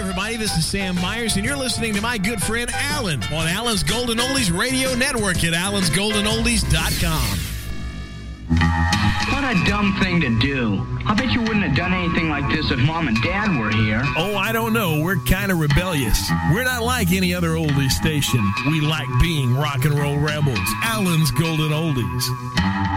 everybody. This is Sam Myers, and you're listening to my good friend Alan on Alan's Golden Oldies Radio Network at allansgoldenoldies.com. What a dumb thing to do. I bet you wouldn't have done anything like this if Mom and Dad were here. Oh, I don't know. We're kind of rebellious. We're not like any other oldies station. We like being rock and roll rebels. Alan's Golden Oldies.